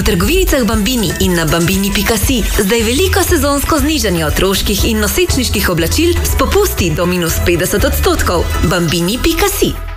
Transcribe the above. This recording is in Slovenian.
V trgovinicah Bambini in na bambini.si zdaj veliko sezonsko znižanje otroških in nosečniških oblačil s popusti do -50%. Bambini.si